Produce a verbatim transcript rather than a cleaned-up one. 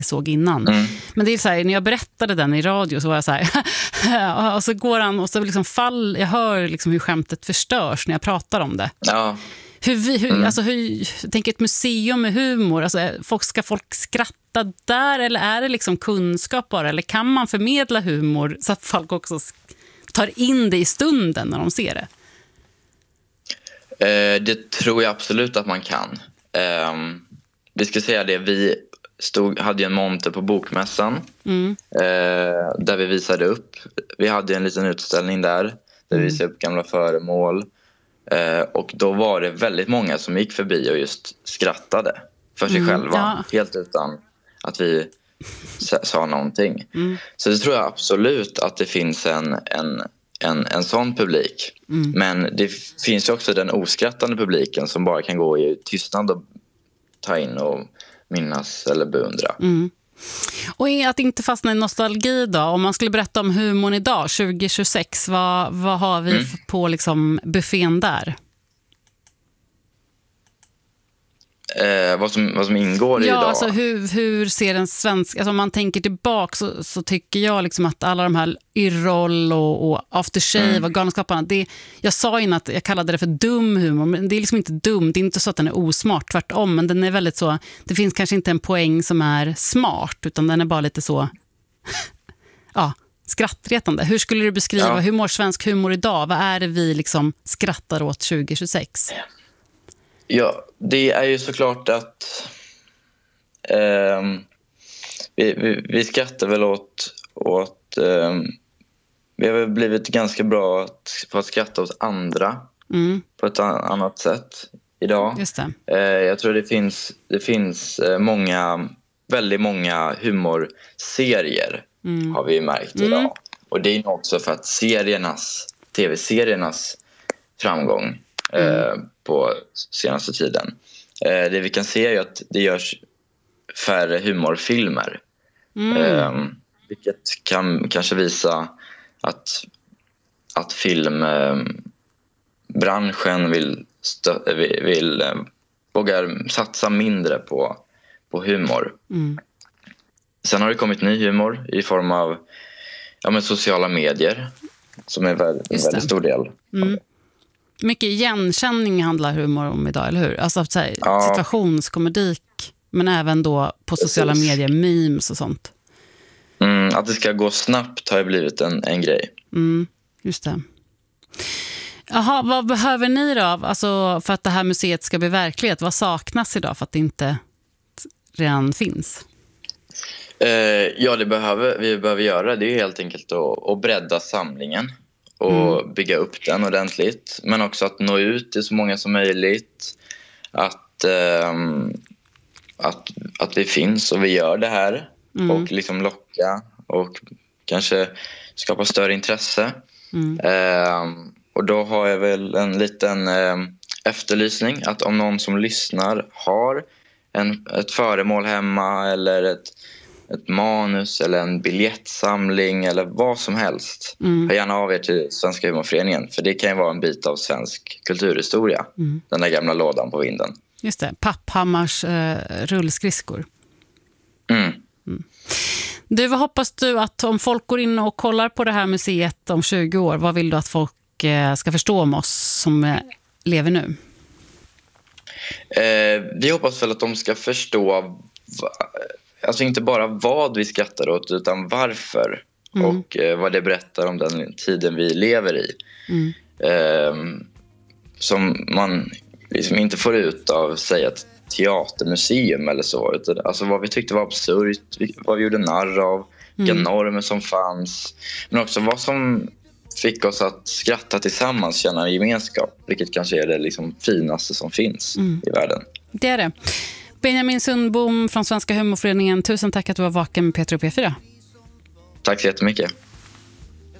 såg innan. Mm. Men det är så här, när jag berättade den i radio så var jag så här och så går han och så liksom fall, jag hör liksom hur skämtet förstörs när jag pratar om det. Ja. Hur vi, hur, Mm. alltså hur, tänk ett museum med humor, alltså folk, ska folk skratta där eller är det liksom kunskap bara, eller kan man förmedla humor så att folk också tar in det i stunden när de ser det? Eh, det tror jag absolut att man kan. Eh, vi ska säga det, vi stod, hade ju en monter på bokmässan Mm. eh, där vi visade upp. Vi hade en liten utställning där där Mm. vi visade upp gamla föremål. Eh, och då var det väldigt många som gick förbi och just skrattade för sig Mm, själva. ja. Helt utan att vi sa, sa någonting. Mm. Så det tror jag absolut att det finns en, en, en, en sån publik. Mm. Men det finns ju också den oskrattande publiken som bara kan gå i tystnad och ta in och minnas eller beundra. Mm. Och att inte fastna i nostalgi då, om man skulle berätta om humorn idag tjugo tjugosex, vad, vad har vi Mm. på liksom buffén där? Eh, vad, som, vad som ingår i Ja, idag. alltså hur, hur ser en svensk, alltså om man tänker tillbaka så, så tycker jag liksom att alla de här Yrrol och, och Aftershave Mm. och Galenskaparna, det, jag sa innan att jag kallade det för dum humor, men det är liksom inte dum, det är inte så att den är osmart, tvärtom, men den är väldigt så, det finns kanske inte en poäng som är smart, utan den är bara lite så ja, skrattretande. Hur skulle du beskriva, Ja. hur mår svensk humor idag? Vad är det vi liksom skrattar åt tjugo tjugosex? Ja, det är ju såklart att ehm, vi, vi, vi skrattar väl åt, åt ehm, vi har väl blivit ganska bra att, på att skratta åt andra Mm, på ett an, annat sätt idag. just det. Eh, jag tror det finns, det finns eh, många, väldigt många humorserier Mm. har vi märkt Mm. idag. Och det är nog också för att seriernas, tv-seriernas framgång eh, på senaste tiden. Eh, det vi kan se är ju att det görs färre humorfilmer. Mm. Eh, vilket kan kanske visa att, att filmbranschen vill, stö- vill, vill eh, vågar satsa mindre på, på humor. Mm. Sen har det kommit ny humor i form av ja, men sociala medier som är en väldigt, en Just det. väldigt stor del. Mm. Mycket igenkänning handlar humor om idag, eller hur? Alltså så här, Ja. situationskomedik, men även då på sociala Precis. medier, memes och sånt. Mm, att det ska gå snabbt har ju blivit en, en grej. Mm, just det. Jaha, vad behöver ni då? Alltså för att det här museet ska bli verklighet, vad saknas idag för att det inte redan finns? Eh, ja, det behöver, vi behöver göra det är ju helt enkelt att, att bredda samlingen och Mm. bygga upp den ordentligt. Men också att nå ut till så många som möjligt. Att, ehm, att, att vi finns och vi gör det här. Mm. Och liksom locka och kanske skapa större intresse. Mm. Ehm, och då har jag väl en liten ehm, efterlysning. Att om någon som lyssnar har en, ett föremål hemma eller ett, ett manus eller en biljettsamling eller vad som helst. Mm. Hör gärna av er till Svenska humorföreningen. För det kan ju vara en bit av svensk kulturhistoria. Mm. Den där gamla lådan på vinden. Just det, Papphammars eh, rullskridskor. Mm. Du, vad hoppas du att om folk går in och kollar på det här museet om tjugo år, vad vill du att folk eh, ska förstå om oss som eh, lever nu? Eh, vi hoppas väl att de ska förstå va, alltså inte bara vad vi skrattar åt utan varför. Mm. Och eh, vad det berättar om den tiden vi lever i. Mm. Eh, som man liksom inte får ut av säga ett teatermuseum eller så. Utan, alltså vad vi tyckte var absurt, vad vi gjorde narr av, vilka Mm. normer som fanns. Men också vad som fick oss att skratta tillsammans, känna en gemenskap. Vilket kanske är det liksom finaste som finns Mm. i världen. Det är det. Benjamin Sundbom från Svenska humorföreningen, tusen tack att du var vaken med Peter och P fyra. Tack så jättemycket.